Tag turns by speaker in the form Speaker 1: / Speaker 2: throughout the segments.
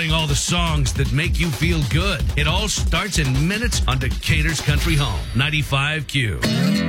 Speaker 1: playing all the songs that make you feel good. It all starts in minutes on Decatur's Country Home, 95Q.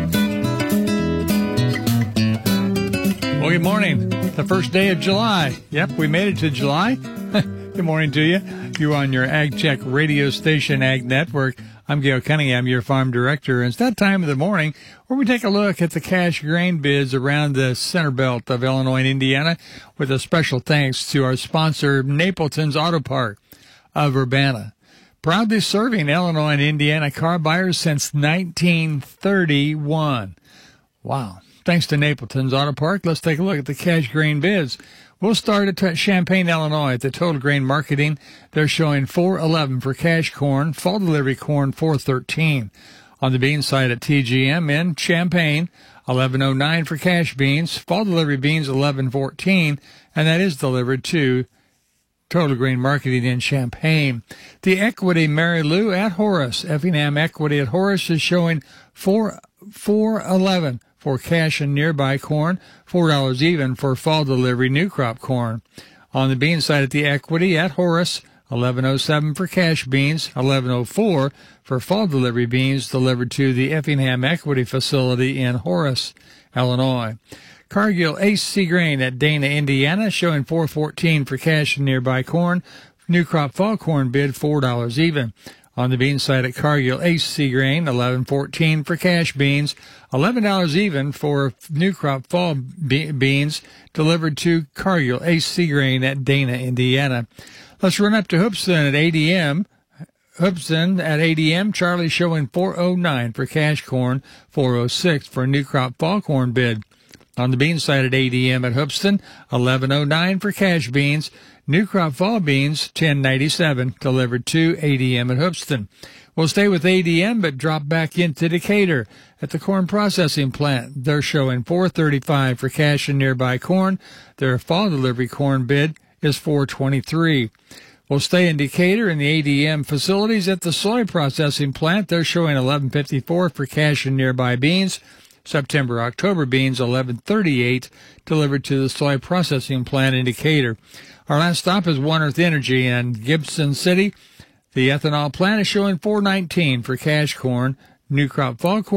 Speaker 2: Well, good morning. The first day of July. Yep, we made it to July. Good morning to you. You're on your Ag Check radio station, Ag Network. I'm Gail Cunningham, your farm director. And it's that time of the morning where we take a look at the cash grain bids around the center belt of Illinois and Indiana with a special thanks to our sponsor, Napleton's Auto Park of Urbana. Proudly serving Illinois and Indiana car buyers since 1931. Wow. Thanks to Napleton's Auto Park, let's take a look at the cash grain bids. We'll start at Champaign, Illinois at the Total Grain Marketing. They're showing $4.11 for cash corn, fall delivery corn $4.13. On the bean side at TGM in Champaign, $11.09 for cash beans, fall delivery beans $11.14, and that is delivered to Total Grain Marketing in Champaign. The Equity Mary Lou at Horace, Effingham Equity at Horace is showing $4.11 for cash and nearby corn, $4 even for fall delivery new crop corn. On the bean side at the Equity at Horace, $11.07 for cash beans, $11.04 for fall delivery beans delivered to the Effingham Equity facility in Horace, Illinois. Cargill HC Grain at Dana, Indiana, showing $4.14 for cash and nearby corn, new crop fall corn bid $4 even. On the bean side at Cargill HC Grain, $11.14 for cash beans, $11 even for new crop fall beans delivered to Cargill HC Grain at Dana, Indiana. Let's run up to Hoopson at ADM. Hoopson at ADM, Charlie showing $4.09 for cash corn, $4.06 for new crop fall corn bid. On the bean side at ADM at Hoopson, $11.09 for cash beans, new crop fall beans, $10.97, delivered to ADM at Hoopston. We'll stay with ADM, but drop back into Decatur at the corn processing plant. They're showing $4.35 for cash and nearby corn. Their fall delivery corn bid is $4.23. We'll stay in Decatur in the ADM facilities at the soy processing plant. They're showing $11.54 for cash and nearby beans. September-October beans, $11.38, delivered to the soy processing plant in Decatur. Our last stop is One Earth Energy in Gibson City. The ethanol plant is showing $4.19 for cash corn, new crop fall corn.